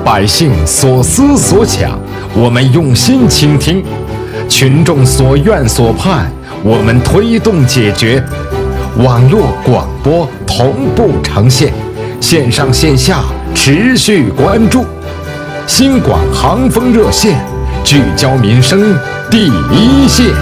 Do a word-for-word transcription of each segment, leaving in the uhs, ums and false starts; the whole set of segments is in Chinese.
百姓所思所想，我们用心倾听；群众所愿所盼，我们推动解决。网络广播同步呈现，线上线下持续关注。新广航风热线，聚焦民生第一线。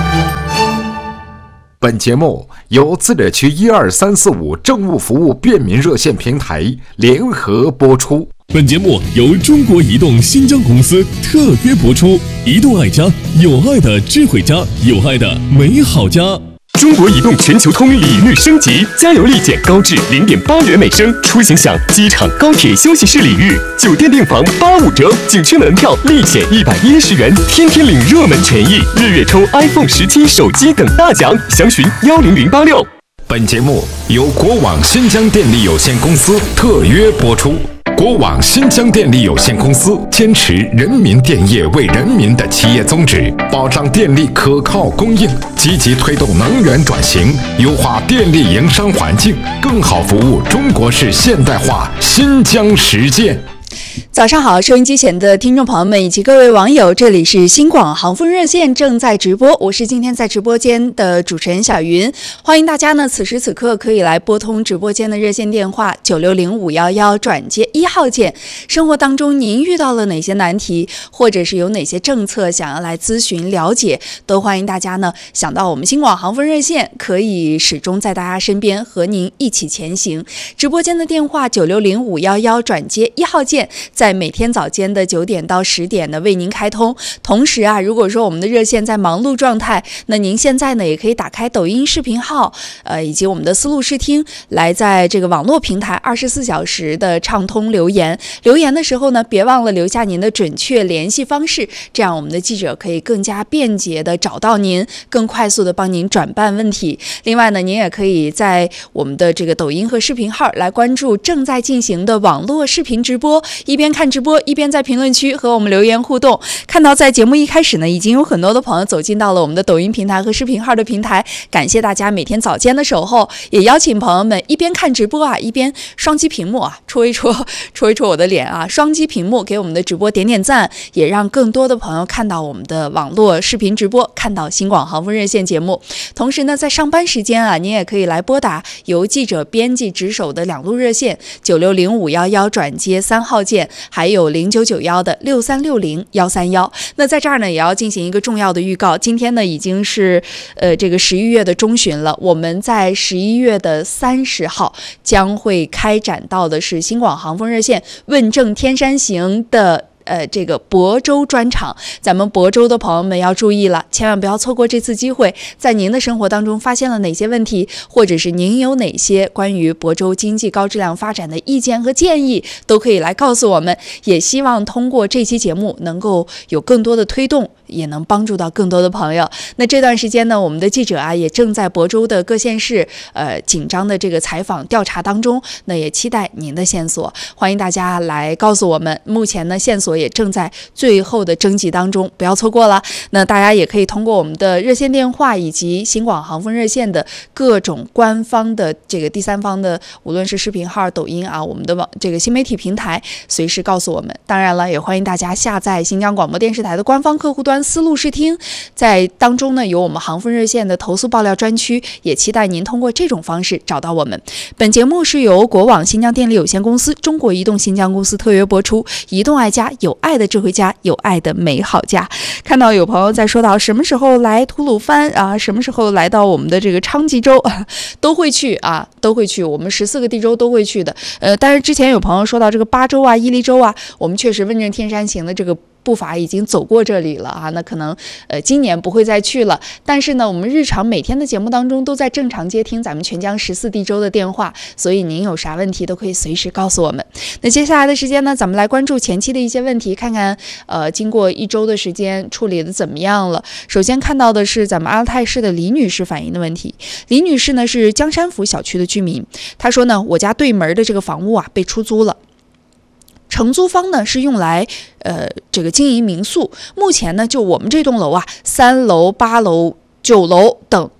本节目由自治区一二三四五政务服务便民热线平台联合播出。 本节目由中国移动新疆公司特约播出。移动爱家，有爱的智慧家，有爱的美好家。中国移动全球通礼遇升级，加油立减高至零点八元每升，出行享机场、高铁休息室礼遇，酒店订房八五折，景区门票立减一百一十元，天天领热门权益，日月抽 iPhone 十七手机等大奖，详询幺零零八六。 本节目由国网新疆电力有限公司特约播出。国网新疆电力有限公司坚持人民电业为人民的企业宗旨，保障电力可靠供应，积极推动能源转型，优化电力营商环境，更好服务中国式现代化新疆实践。 早上好，收音机前的听众朋友们以及各位网友，这里是新广航风热线正在直播，我是今天在直播间的主持人小云，欢迎大家呢此时此刻可以来拨通直播间的热线电话九六零五一一转接一号键。生活当中您遇到了哪些难题，或者是有哪些政策想要来咨询了解，都欢迎大家呢想到我们新广航风热线，可以始终在大家身边和您一起前行。直播间的电话九六零五一一转接一号键，在每天早间的九点到十点呢为您开通。同时啊，如果说我们的热线在忙碌状态，那您现在呢也可以打开抖音视频号，呃，以及我们的思路视听，来在这个网络平台二十四小时的畅通留言。留言的时候呢，别忘了留下您的准确联系方式，这样我们的记者可以更加便捷的找到您，更快速的帮您转办问题。另外呢，您也可以在我们的这个抖音和视频号来关注正在进行的网络视频直播，一边看直播一边在评论区和我们留言互动。看到在节目一开始呢，已经有很多的朋友走进到了我们的抖音平台和视频号的平台，感谢大家每天早间的守候，也邀请朋友们一边看直播啊，一边双击屏幕啊，戳一戳戳一戳我的脸啊，双击屏幕给我们的直播点点赞，也让更多的朋友看到我们的网络视频直播，看到新广航风热线节目。同时呢，在上班时间啊，您也可以来拨打由记者编辑值守的两路热线九六零五一一转接三号键，还有零九九一的六三六零一三一。那在这儿呢，也要进行一个重要的预告。今天呢，已经是呃这个十一月的中旬了。我们在十一月的三十号将会开展到的是新广航风热线问政天山行的。呃，这个亳州专场，咱们亳州的朋友们要注意了，千万不要错过这次机会。在您的生活当中发现了哪些问题，或者是您有哪些关于亳州经济高质量发展的意见和建议，都可以来告诉我们。也希望通过这期节目能够有更多的推动，也能帮助到更多的朋友。那这段时间呢，我们的记者啊也正在亳州的各县市呃紧张的这个采访调查当中，那也期待您的线索，欢迎大家来告诉我们。目前呢，线索也正在最后的征集当中，不要错过了。那大家也可以通过我们的热线电话以及新广航风热线的各种官方的这个第三方的，无论是视频号、抖音啊，我们的网这个新媒体平台，随时告诉我们。当然了，也欢迎大家下载新疆广播电视台的官方客户端思路视听，在当中呢有我们航风热线的投诉爆料专区，也期待您通过这种方式找到我们。本节目是由国网新疆电力有限公司、中国移动新疆公司特约播出。移动爱家，有爱的智慧家，有爱的美好家。看到有朋友在说到什么时候来吐鲁番啊，什么时候来到我们的这个昌吉州，都会去啊，都会去，我们十四个地州都会去的。呃，但是之前有朋友说到这个巴州啊、伊犁州啊，我们确实问政天山行的这个步伐已经走过这里了啊，那可能呃今年不会再去了。但是呢，我们日常每天的节目当中都在正常接听咱们全疆十四地州的电话，所以您有啥问题都可以随时告诉我们。那接下来的时间呢，咱们来关注前期的一些问题，看看呃经过一周的时间处理的怎么样了。首先看到的是咱们阿勒泰市的李女士反映的问题。李女士呢是江山府小区的居民，她说呢，我家对门的这个房屋啊被出租了。承租方呢是用来呃这个经营民宿，目前呢就我们这栋楼啊，三楼、八楼、九楼等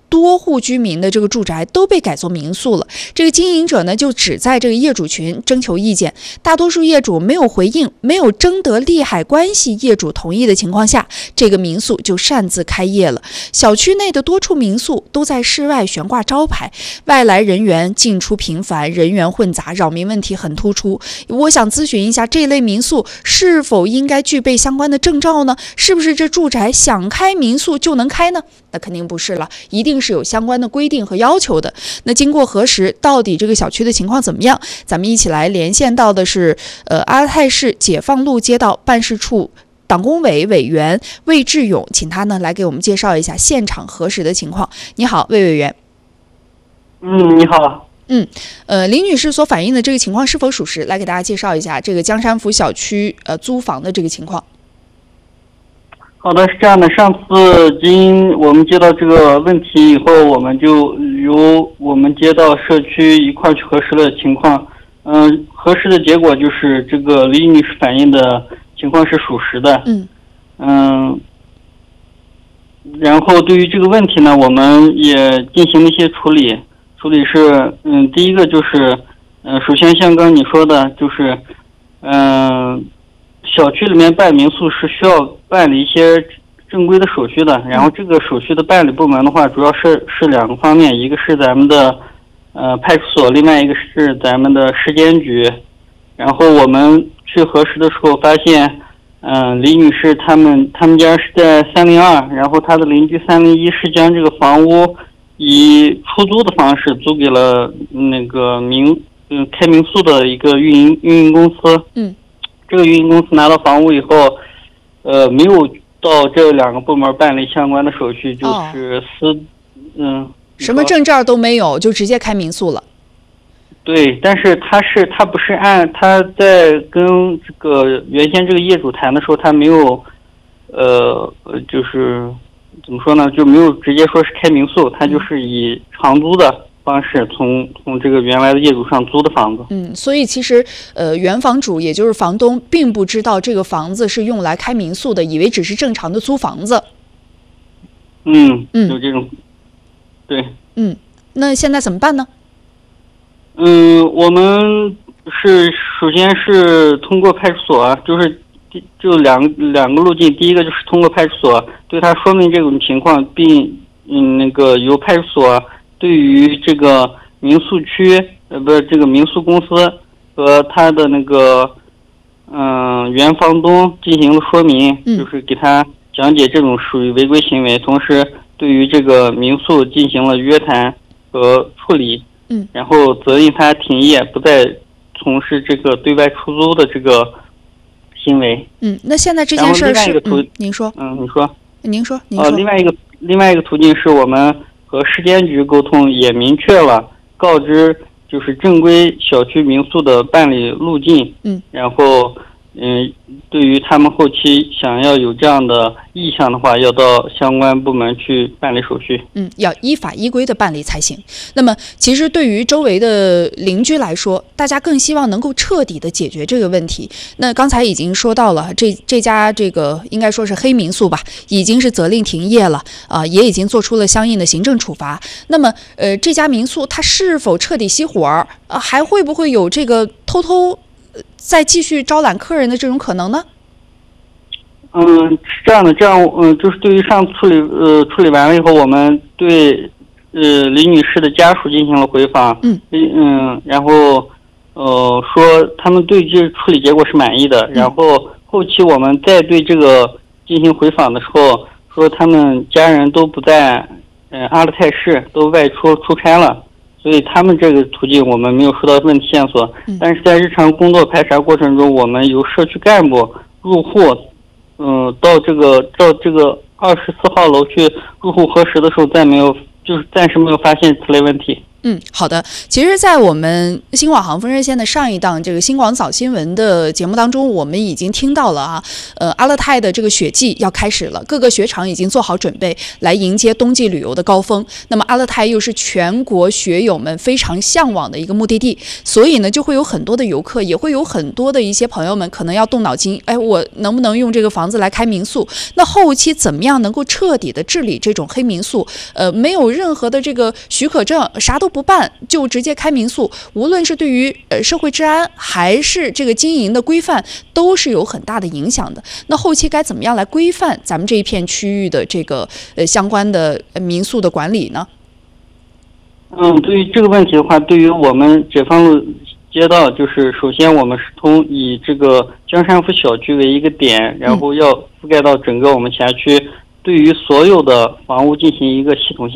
多户居民的这个住宅都被改作民宿了。这个经营者呢，就只在这个业主群征求意见，大多数业主没有回应，没有征得利害关系业主同意的情况下，这个民宿就擅自开业了。小区内的多处民宿都在室外悬挂招牌，外来人员进出频繁，人员混杂，扰民问题很突出。我想咨询一下，这类民宿是否应该具备相关的证照呢？是不是这住宅想开民宿就能开呢？那肯定不是了，一定是有相关的规定和要求的。那经过核实，到底这个小区的情况怎么样？咱们一起来连线到的是呃阿泰市解放路街道办事处党工委委员魏志勇，请他呢来给我们介绍一下现场核实的情况。你好，魏委员。 嗯，你好。 嗯，呃，林女士所反映的这个情况是否属实？来给大家介绍一下这个江山府小区呃租房的这个情况。 好的，是这样的，上次经我们接到这个问题以后，我们就由我们街道社区一块去核实了情况。嗯、呃，核实的结果就是这个李女士反映的情况是属实的。嗯嗯、呃，然后对于这个问题呢，我们也进行了一些处理。处理是，嗯，第一个就是，呃，首先像刚刚你说的，就是，嗯、呃。小区里面办民宿是需要办理一些正规的手续的，然后这个手续的办理部门的话，主要是是两个方面，一个是咱们的呃派出所，另外一个是咱们的市监局。然后我们去核实的时候发现，嗯、呃，李女士他们他们家是在三零二，然后她的邻居三零一是将这个房屋以出租的方式租给了那个民嗯、呃、开民宿的一个运营运营公司。嗯。这个运营公司拿到房屋以后，呃，没有到这两个部门办理相关的手续，就是私，哦、嗯， 什么证照都没有，就直接开民宿了。 对，但是他是他不是按他在跟这个原先这个业主谈的时候，他没有，呃，就是怎么说呢，就没有直接说是开民宿，他就是以长租的方式从从这个原来的业主上租的房子。 嗯，所以其实呃原房主也就是房东并不知道这个房子是用来开民宿的，以为只是正常的租房子。 嗯嗯，有这种，对。 嗯，那现在怎么办呢？ 嗯，我们是首先是通过派出所，就是就两两个路径，第一个就是通过派出所对他说明这种情况，并嗯那个由派出所对于这个民宿区，呃，不是这个民宿公司和他的那个，嗯、呃，原房东进行了说明，嗯、就是给他讲解这种属于违规行为，同时对于这个民宿进行了约谈和处理，嗯，然后责令他停业，不再从事这个对外出租的这个行为。 嗯，那现在这件事是，嗯，您说， 嗯，你说， 您说，您说， 呃，另外一个另外一个途径是我们和市监局沟通，也明确了告知就是正规小区民宿的办理路径。嗯，然后嗯，对于他们后期想要有这样的意向的话，要到相关部门去办理手续。 嗯，要依法依规的办理才行。那么，其实对于周围的邻居来说，大家更希望能够彻底的解决这个问题。那刚才已经说到了，这这家这个应该说是黑民宿吧，已经是责令停业了啊、呃，也已经做出了相应的行政处罚。那么，呃，这家民宿它是否彻底熄火儿？呃，还会不会有这个偷偷再继续招揽客人的这种可能呢？ 嗯，是这样的，这样嗯，就是对于上次处理呃处理完了以后，我们对呃李女士的家属进行了回访，嗯嗯，然后呃说他们对这处理结果是满意的，嗯、然后后期我们再对这个进行回访的时候，说他们家人都不在呃阿勒泰市，都外出出差了。所以他们这个途径我们没有收到问题线索，嗯、但是在日常工作排查过程中，我们由社区干部入户，嗯、呃，到这个到这个二十四号楼去入户核实的时候，再没有就是暂时没有发现此类问题。 嗯，好的。其实，在我们新广航风热线的上一档这个新广早新闻的节目当中，我们已经听到了啊，呃，阿勒泰的这个雪季要开始了，各个雪场已经做好准备来迎接冬季旅游的高峰。那么，阿勒泰又是全国雪友们非常向往的一个目的地，所以呢，就会有很多的游客，也会有很多的一些朋友们可能要动脑筋，哎，我能不能用这个房子来开民宿？那后期怎么样能够彻底的治理这种黑民宿？呃，没有任何的这个许可证，啥都不办就直接开民宿，无论是对于呃社会治安还是这个经营的规范，都是有很大的影响的。那后期该怎么样来规范咱们这一片区域的这个呃相关的民宿的管理呢？ 嗯，对于这个问题的话，对于我们解放路街道，就是首先我们是从以这个江山府小区为一个点，然后要覆盖到整个我们辖区。对于所有的房屋进行一个系统性